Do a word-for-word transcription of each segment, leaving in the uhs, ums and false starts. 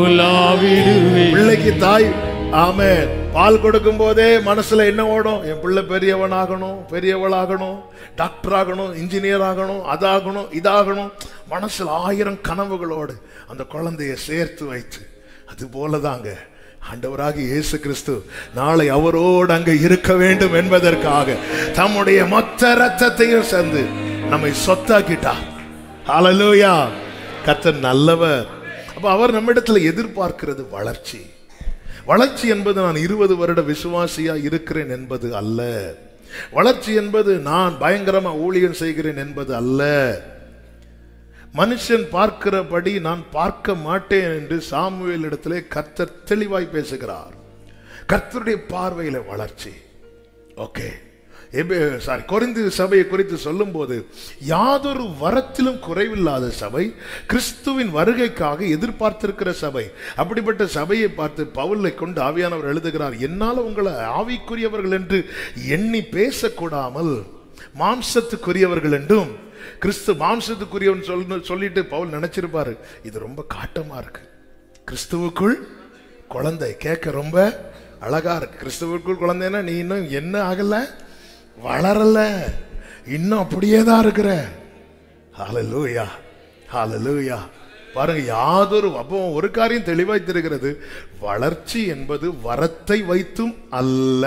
பிள்ளைக்கு தாய் ஆமென் பால் கொடுக்கும் போதே மனசுல என்ன ஓடும்? என் பிள்ளை பெரியவன் ஆகணும், பெரியவள் ஆகணும், டாக்டர் ஆகணும், இன்ஜினியர் ஆகணும், அதாகணும், இதாகணும். மனசுல ஆயிரம் கனவுகளோடு அந்த குழந்தைய சேர்த்து வைத்து, அது போலதாங்க ஆண்டவராகிய இயேசு கிறிஸ்து நாளை அவரோடு அங்க இருக்க வேண்டும் என்பதற்காக தம்முடைய மொத்த ரத்தத்தையும் சேர்ந்து நம்மை சொத்தாக்கிட்டார். ஹல்லேலூயா! கர்த்தர் நல்லவர். அப்ப அவர் நம்மிடத்துல எதிர்பார்க்கிறது வளர்ச்சி. வளர்ச்சி என்பது நான் இருபது வருட விசுவாசியா இருக்கிறேன் என்பது அல்ல. வளர்ச்சி என்பது நான் பயங்கரமா ஊழியம் செய்கிறேன் என்பது அல்ல. மனுஷன் பார்க்கிறபடி நான் பார்க்க மாட்டேன் என்று சாமுவேல் இடத்திலே கர்த்தர் தெளிவாய் பேசுகிறார். கர்த்தருடைய பார்வையில வளர்ச்சி. ஓகே, சாரி கொரிந்து சபையை குறித்து சொல்லும் போது யாதொரு வரத்திலும் குறைவில்லாத சபை, கிறிஸ்துவின் வருகைக்காக எதிர்பார்த்திருக்கிற சபை. அப்படிப்பட்ட சபையை பார்த்து பவுலை கொண்டு ஆவியானவர் எழுதுகிறார், என்னால் உங்களை ஆவிக்குரியவர்கள் என்று எண்ணி பேசக்கூடாமல் மாம்சத்துக்குரியவர்கள் என்றும். கிறிஸ்து மாம்சத்துக்குரியவன் சொல்லு சொல்லிட்டு பவுல் நினைச்சிருப்பாரு, இது ரொம்ப காட்டமா இருக்கு, கிறிஸ்துவுக்குள் குழந்தை கேட்க ரொம்ப அழகா இருக்கு. கிறிஸ்துவுக்குள் குழந்தைன்னா நீ இன்னும் என்ன ஆகல, வளரல, இன்னும் அப்படியே தான் இருக்கிற. ஹல்லேலூயா, ஹல்லேலூயா. பாருங்க, யாதொரு அப்போ ஒரு காரியம் தெளிவாய் தெரிகிறது, வளர்ச்சி என்பது வரத்தை வைத்தும் அல்ல.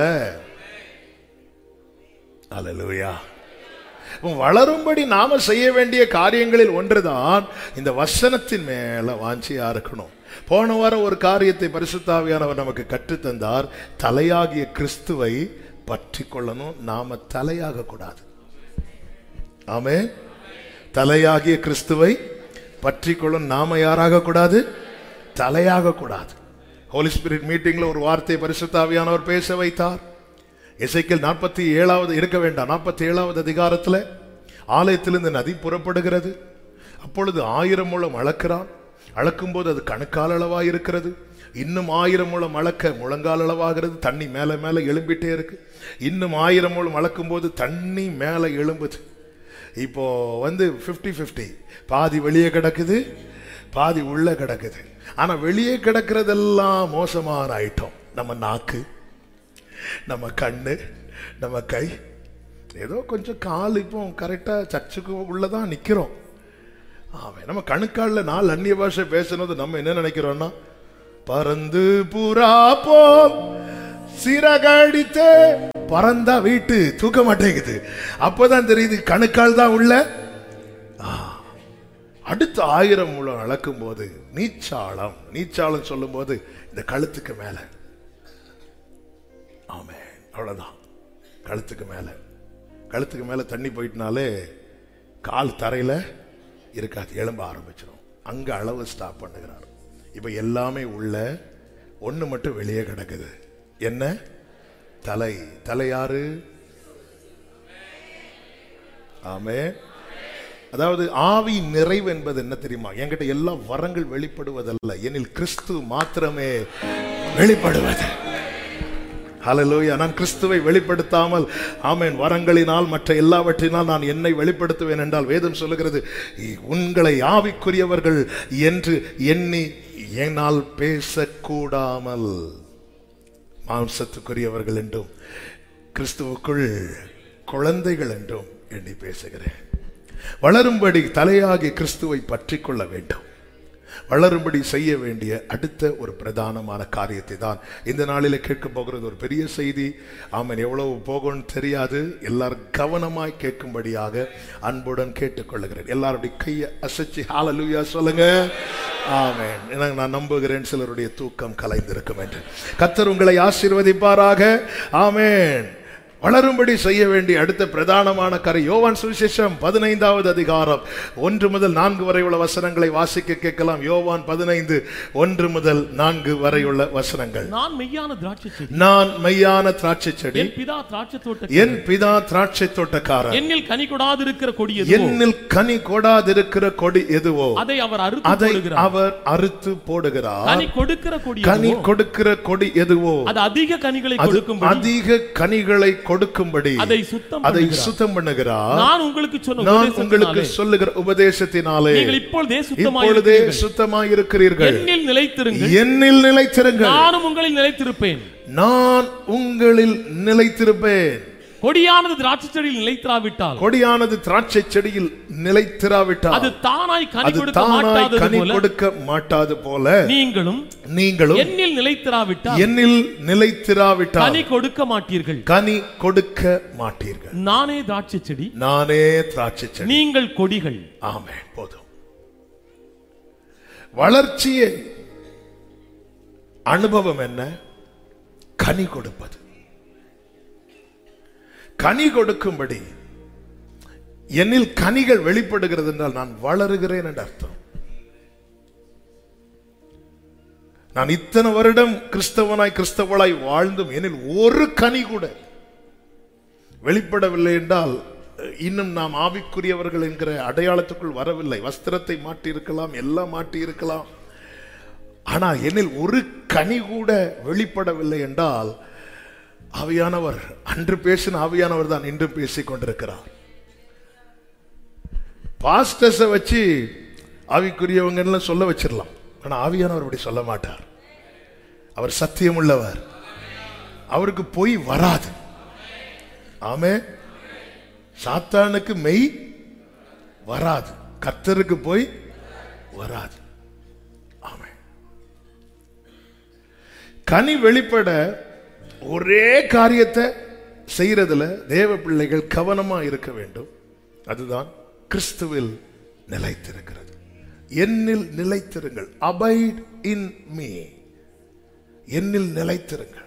ஹல்லேலூயா. வளரும்படி நாம செய்ய வேண்டிய காரியங்களில் ஒன்றுதான் இந்த வசனத்தின் மேல வாஞ்சியா இருக்கணும். போன வாரம் ஒரு காரியத்தை பரிசுத்த ஆவியானவர் நமக்கு கற்றுத்தந்தார். தலையாகிய கிறிஸ்துவை பற்றி கொள்ளணும், நாம தலையாக கூடாது. ஆமென். தலையாகிய கிறிஸ்துவை பற்றி கொள்ளணும், நாம யாராக கூடாது, தலையாக கூடாது. ஹோலி ஸ்பிரிட் மீட்டிங்ல ஒரு வார்த்தை பரிசுத்த ஆவியானவர் பேச வைத்தார். எசேக்கியேல் நாற்பத்தி ஏழாவது இருக்க வேண்டாம், நாற்பத்தி ஏழாவது அதிகாரத்தில் ஆலயத்திலிருந்து நதி புறப்படுகிறது. அப்பொழுது ஆயிரம் முழம் அளக்கிறான். அளக்கும் போது அது கணுக்கால் அளவாக இருக்கிறது. இன்னும் ஆயிரம் முழம் அளக்க முழங்கால் அளவாகிறது. தண்ணி மேலே மேலே எழும்பிட்டே இருக்கு. இன்னும் ஆயிரம் முழம் அளக்கும் போது தண்ணி மேலே எழும்புது. இப்போ வந்து பிப்டி பிப்டி, பாதி வெளியே கிடக்குது, பாதி உள்ள கிடக்குது. ஆனா வெளியே கிடக்கிறதெல்லாம் மோசமான ஐட்டம். நம்ம நாக்கு, நம்ம கண்ணு, நம்ம கை, ஏதோ கொஞ்சம் கால் இப்போ கரெக்டா சர்ச்சுக்கு உள்ளதான் நிக்கிறோம். ஆமாம், நம்ம கணுக்காலில் நாலு அந்நிய பாஷை பேசுனது நம்ம என்ன நினைக்கிறோம்னா, பறந்து புறா போல் சிறகடித்து பறந்தா வீட்டு தூக்க மாட்டேங்குது. அப்பதான் தெரியுது கணுக்கால் தான் உள்ள. அடுத்த ஆயிரம் முழம் அளக்கும் போது நீச்சாளம், நீச்சாளம் சொல்லும் போது இந்த கழுத்துக்கு மேல. ஆமே, அவ்வளவுதான். கழுத்துக்கு மேல, கழுத்துக்கு மேல தண்ணி போயிட்டுனாலே கால் தரையில இருக்காது, எழும்ப ஆரம்பிச்சிடும். அங்க அளவு ஸ்டாப் பண்ணுகிறார். இப்ப எல்லாமே உள்ள, ஒண்ணு மட்டும் வெளியே கிடக்குது. என்ன? தலை. தலை யாரு? ஆமே. அதாவது ஆவி நிறைவு என்பது என்ன தெரியுமா? என்கிட்ட எல்லா வரங்கள் வெளிப்படுவதல்ல, எனில் கிறிஸ்து மாத்திரமே வெளிப்படுவது. ஹல்லேலூயா. நான் கிறிஸ்துவை வெளிப்படுத்தாமல், ஆமென், வரங்களினால் மற்ற எல்லாவற்றினால் நான் என்னை வெளிப்படுத்துவேன் என்றால் வேதம் சொல்லுகிறது, உங்களை ஆவிக்குரியவர்கள் என்று எண்ணி என்னால் பேசக்கூடாமல் மாம்சத்துக்குரியவர்கள் என்றும் கிறிஸ்துவுக்குள் குழந்தைகள் என்றும் எண்ணி பேசுகிறேன். வளரும்படி தலையாகி கிறிஸ்துவை பற்றி கொள்ள வேண்டும். வளரும்படி செய்ய வேண்டிய அடுத்த ஒரு பிரதானமான காரியத்தை தான் இந்த நாளில் கேட்க போகிறது. ஒரு பெரிய செய்தி. ஆமென். எவ்வளவு போகும்னு தெரியாது. எல்லாரும் கவனமாய் கேட்கும்படியாக அன்புடன் கேட்டுக்கொள்ளுகிறேன். எல்லாருடைய கையை அசைச்சு ஹல்லேலூயா சொல்லுங்க. ஆமென். நான் நம்புகிறேன் சிலருடைய தூக்கம் கலைந்திருக்கும் என்று. கர்த்தர் உங்களை ஆசீர்வதிப்பாராக. ஆமென். வளரும்படி செய்ய வேண்டிய அடுத்த பிரதானமான கரை யோவான் சுவிசேஷம் பதினைந்தாவது அதிகாரம் ஒன்று முதல் நான்கு வரை உள்ள வசனங்களை வாசிக்க கேட்கலாம். யோவான் பதினைந்து ஒன்று முதல் நான்கு வரை உள்ள வசனங்கள். நான் மெய்யான திராட்சை செடி, நான் மெய்யான திராட்சை செடி, என் பிதா திராட்சை தோட்ட, என் பிதா திராட்சை தோட்டக்காரர். என்னில் கனி கொடாதிருக்கிற கொடி எதுவோ, என்னில் கனி கொடாதிருக்கிற கொடி எதுவோ அதை அவர் அறுத்து அதை போடுகிறார். அவர் அறுத்து போடுகிறார். கனி கொடுக்கிற கொடி கனி கொடுக்கிற கொடி எதுவோ அது அதிக கனிகளை கொடுக்கும், அதிக கனிகளை கொடுக்கும்படி அதை சுத்தம் அதை பண்ணுகிறார். சுத்தம் பண்ணுகிறார். நான் உங்களுக்கு சொன்ன நான் உங்களுக்கு உபதேசத்தினாலே சொல்லுகிற உபதேசத்தினாலே நீங்கள் இப்பொழுதே இப்பொழுதே சுத்தமாயிருக்கிறீர்கள். சுத்தமாய் இருக்கிறீர்கள். என்னில் நிலைத்திருங்கள், என்னில் நிலைத்திருங்கள், நானும் உங்களில் நிலைத்திருப்பேன். நான் உங்களில் நிலைத்திருப்பேன். கொடியானது திராட்சை செடியில் நிலைத்திராவிட்டால், கொடியானது திராட்சை செடியில் நிலைத்திராவிட்டால் அது தானாய் கனி அது கொடுக்க தானாய் மாட்டாதது கனி போல கொடுக்க மாட்டாது போல நீங்களும் நீங்களும் என்னில் நிலைத்திராவிட்டால் என்னில் நிலைத்திராவிட்டால் கனி கொடுக்க மாட்டீர்கள். கனி கொடுக்க மாட்டீர்கள். நானே திராட்சை செடி, நானே திராட்சை செடி, நீங்கள் கொடிகள். ஆமென். போதும். வளர்ச்சியை அனுபவம் என்ன? கனி கொடுப்பது. கனி கொடுக்கும்படி என்னில் கனிகள் வெளிப்படுகிறது என்றால் நான் வளருகிறேன் என்று அர்த்தம். நான் இத்தனை வருடம் கிறிஸ்தவனாய் கிறிஸ்தவளாய் வாழ்ந்தும் என்னில் ஒரு கனி கூட வெளிப்படவில்லை என்றால் இன்னும் நாம் ஆவிக்குரியவர்கள் என்கிற அடையாளத்துக்குள் வரவில்லை. வஸ்திரத்தை மாட்டி இருக்கலாம், எல்லாம் மாட்டி இருக்கலாம், ஆனால் என்னில் ஒரு கனி கூட வெளிப்படவில்லை என்றால் ஆவியானவர், அன்று பேசின ஆவியானவர் தான் இன்று பேசிக் கொண்டிருக்கிறார். பாஸ்டர்ஸை வச்சு ஆவிக்குரியவங்க சொல்ல வச்சிடலாம், ஆனா ஆவியானவர் அப்படி சொல்ல மாட்டார். அவர் சத்தியம் உள்ளவர், அவருக்கு பொய் வராது. ஆமே. சாத்தானுக்கு மெய் வராது, கர்த்தருக்கு பொய் வராது. ஆமே. கனி வெளிப்பட ஒரே காரியத்தை செய்யறதுல தேவ பிள்ளைகள் கவனமா இருக்க வேண்டும். அதுதான் கிறிஸ்துவில் நிலைத்திருக்கிறது. என்னில் நிலைத்திருங்கள். Abide in me. என்னில் நிலைத்திருங்கள்.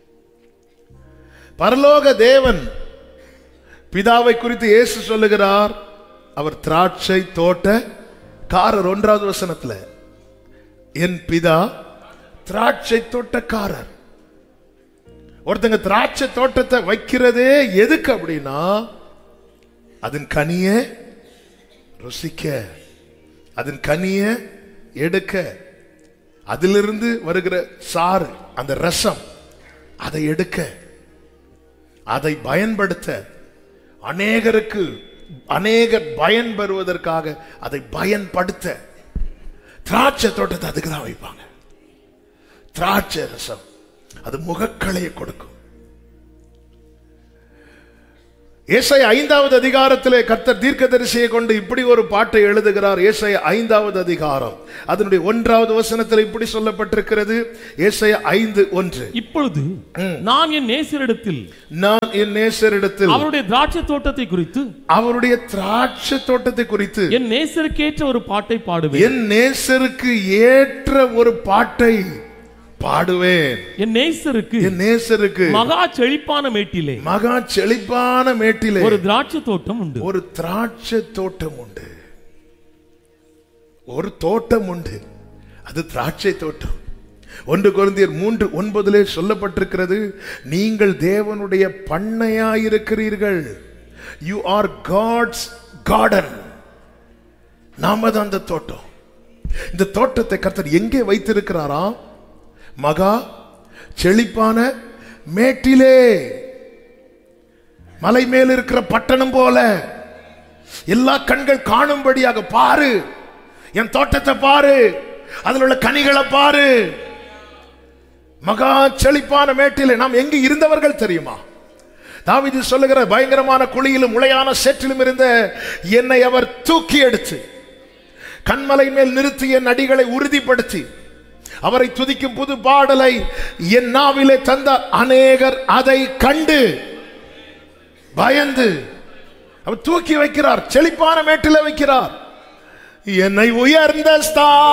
பரலோக தேவன் பிதாவை குறித்து இயேசு சொல்லுகிறார், அவர் திராட்சை தோட்டக்காரர். ஒன்றாவது வசனத்துல என் பிதா திராட்சை தோட்டக்காரர். ஒருத்தங்க திராட்சை தோட்டத்தை வைக்கிறதே எதுக்கு அப்படின்னா அதன் கனியை ருசிக்க, அதன் கனியை எடுக்க, அதிலிருந்து வருகிற சாறு, அந்த ரசம், அதை எடுக்க, அதை பயன்படுத்த, அநேகருக்கு அநேகர் பயன் பெறுவதற்காக அதை பயன்படுத்த திராட்சை தோட்டத்தை அதுக்கு தான் வைப்பாங்க. திராட்சை ரசம் அது முகக்களையை கொடுக்கும். ஏசாயா ஐந்தாவது அதிகாரத்திலே கர்த்தர் தீர்க்கதரிசியை கொண்டு இப்படி ஒரு பாட்டை எழுதுகிறார். ஏசாயா ஐந்தாவது அதிகாரம் அதனுடைய ஒன்றாவது வசனத்தில் இப்படி சொல்லப்பட்டிருக்கிறது. ஏசாயா ஐந்து ஒன்று. இப்பொழுது நான் என் நேசரிடத்தில் நான் என் நேசரிடத்தில் அவருடைய திராட்சை தோட்டத்தை குறித்து அவருடைய திராட்சை தோட்டத்தை குறித்து என் நேசருக்கு ஏற்ற ஒரு பாட்டை பாடுவேன். என் நேசருக்கு ஏற்ற ஒரு பாட்டை பாடுவேன். என் நேசருக்கு என் நேசருக்கு மகா செழிப்பான மேட்டிலே மகா செழிப்பான மேட்டிலே ஒரு திராட்சை தோட்டம் உண்டு. ஒரு திராட்சை தோட்டம் உண்டு. ஒரு தோட்டம் உண்டு, அது திராட்சை தோட்டம். ஒன்று கொரிந்தியர் மூன்று ஒன்பதிலே சொல்லப்பட்டிருக்கிறது, நீங்கள் தேவனுடைய பண்ணையாயிருக்கிறீர்கள். You are God's garden. நாம தான் அந்த தோட்டம். இந்த தோட்டத்தை கர்த்தர் எங்கே வைத்திருக்கிறாரா? மகா செழிப்பான மேட்டிலே, மலை மேல் இருக்கிற பட்டணம் போல எல்லா கண்கள் காணும்படியாக. பாரு, என் தோட்டத்தை பாரு, அதில் உள்ள கனிகளை பாரு. மகா செழிப்பான மேட்டிலே நாம் எங்கு இருந்தவர்கள் தெரியுமா? தாவீது சொல்லுகிற பயங்கரமான குழியிலும் முளையான சேற்றிலும் இருந்த என்னை அவர் தூக்கி எடுத்து கண்மலை மேல் நிறுத்தி என் அடிகளை உறுதிப்படுத்தி அவரை துதிக்கும் புது பாடலை என் நாவிலே தந்தார். அநேகர் அதை கண்டு பயந்து அவர் தூக்கி வைக்கிறார், செழிப்பான மேட்டிலே வைக்கிறார். என்னை உயர்ந்த ஸ்தா